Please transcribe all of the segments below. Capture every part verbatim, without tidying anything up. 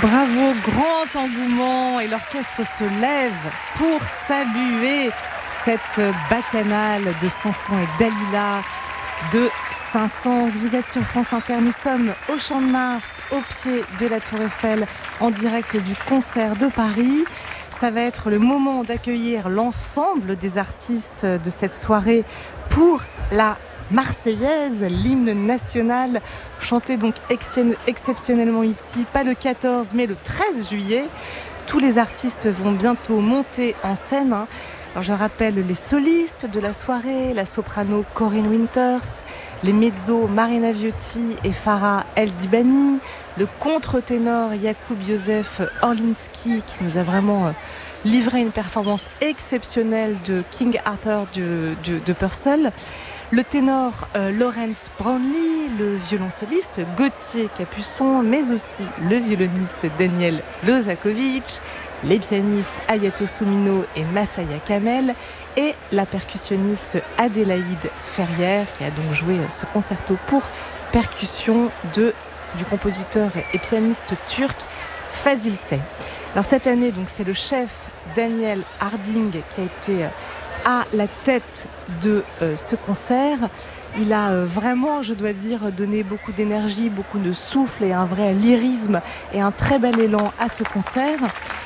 Bravo, grand engouement et l'orchestre se lève pour saluer cette bacchanale de Samson et Dalila de Saint-Saëns. Vous êtes sur France Inter, nous sommes au Champ de Mars, au pied de la Tour Eiffel, en direct du concert de Paris. Ça va être le moment d'accueillir l'ensemble des artistes de cette soirée pour la Marseillaise, l'hymne national, chanté donc ex- exceptionnellement ici, pas le quatorze mais le treize juillet. Tous les artistes vont bientôt monter en scène. Alors je rappelle les solistes de la soirée, la soprano Corinne Winters, les mezzos Marina Viotti et Farah El-Dibani, le contre-ténor Jakub Józef Orlinski qui nous a vraiment livré une performance exceptionnelle de King Arthur de, de, de Purcell. Le ténor euh, Lawrence Brownlee, le violoncelliste Gauthier Capuçon, mais aussi le violoniste Daniel Lozakovich, les pianistes Ayato Soumino et Masaya Kamel et la percussionniste Adélaïde Ferrière qui a donc joué ce concerto pour percussion de, du compositeur et pianiste turc Fazil Say. Alors cette année, donc, c'est le chef Daniel Harding qui a été à la tête de euh, ce concert. Il a euh, vraiment, je dois dire, donné beaucoup d'énergie, beaucoup de souffle et un vrai lyrisme et un très bel élan à ce concert.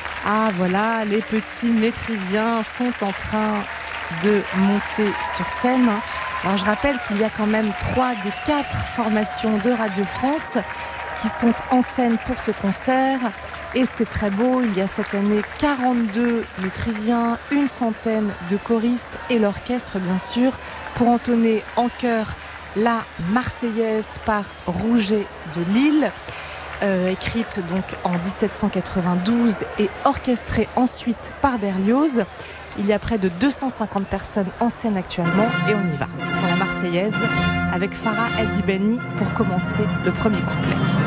Ah voilà, les petits maîtrisiens sont en train de monter sur scène. Alors je rappelle qu'il y a quand même trois des quatre formations de Radio France qui sont en scène pour ce concert. Et c'est très beau, il y a cette année quarante-deux maîtrisiens, une centaine de choristes et l'orchestre bien sûr pour entonner en chœur la Marseillaise par Rouget de Lille, euh, écrite donc en dix-sept cent quatre-vingt-douze et orchestrée ensuite par Berlioz. Il y a près de deux cent cinquante personnes en scène actuellement et on y va pour la Marseillaise avec Farah El-Dibani pour commencer le premier couplet.